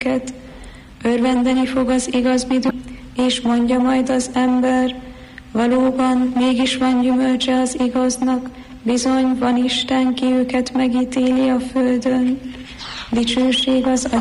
őket. Örvendeni fog az igaz és mondja majd az ember, valóban mégis van gyümölcse az igaznak, bizony van Isten, ki őket megítéli a földön. Dicsőség az